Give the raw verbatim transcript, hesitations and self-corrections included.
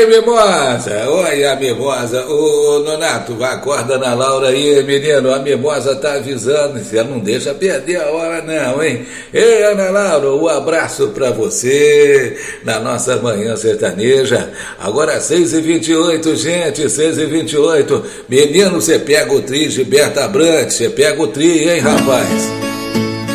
aí, Mimosa? Oi, a Mimosa. Ô, Nonato, vai, acorda na Laura aí, menino. A Mimosa tá avisando. Você não deixa perder a hora, não, hein? Ei, Ana Laura, um abraço pra você na nossa manhã sertaneja. Agora seis e vinte e oito, gente, seis e vinte e oito. Menino, você pega o tri, Gilberto Abrantes. Você pega o tri, hein, rapaz?